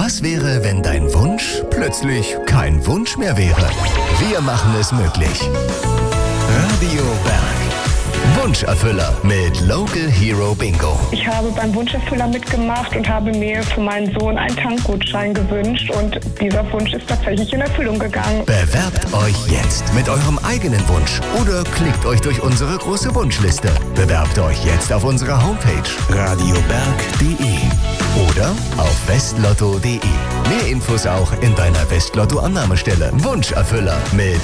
Was wäre, wenn dein Wunsch plötzlich kein Wunsch mehr wäre? Wir machen es möglich. Radio Berg. Wunscherfüller mit Local Hero Bingo. Ich habe beim Wunscherfüller mitgemacht und habe mir für meinen Sohn einen Tankgutschein gewünscht und dieser Wunsch ist tatsächlich in Erfüllung gegangen. Bewerbt euch jetzt mit eurem eigenen Wunsch oder klickt euch durch unsere große Wunschliste. Bewerbt euch jetzt auf unserer Homepage radioberg.de oder auf westlotto.de. Mehr Infos auch in deiner Westlotto-Annahmestelle. Wunscherfüller mit